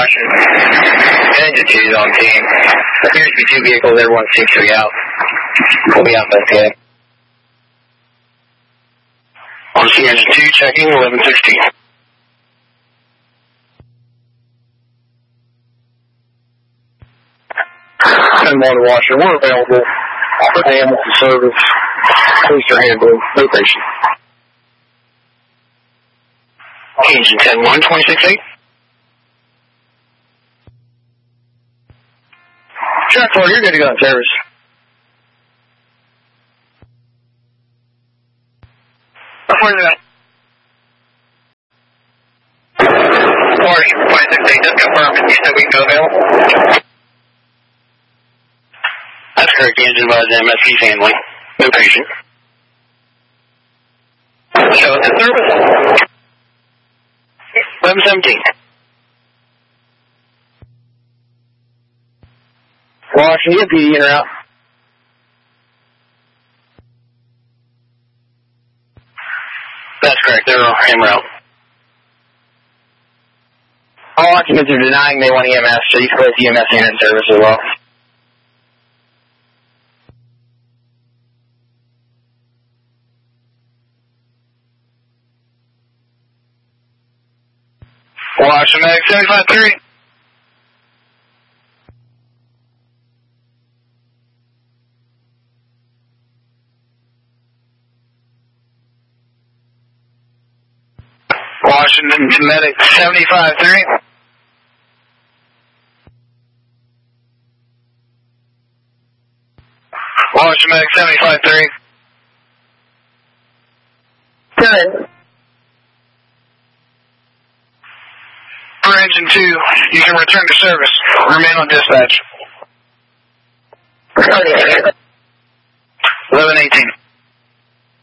Washington. Engine 2's on team. Appears to be 2 vehicles, everyone seems to be out. We'll be out investigating. On C engine 2, checking 1116. 10-1 to Washington, we're available for the ambulance service. Please are handling location. Engine 10-1, 26-8. Track 4, you're good to go on service. Where's that? Washington 26-8, just confirm. You said we can go available? That's correct. The engine was MSP's handling. No patient. Show us in service. 1117. Washington, you PD in or out? That's correct. They're en route. All occupants are denying they want EMS, so you can place EMS unit in service as well. Washington Medic 75-3. Washington Medic 75-3. Washington Medic 75-3. Good. For engine 2, you can return to service. Remain on dispatch. 1118.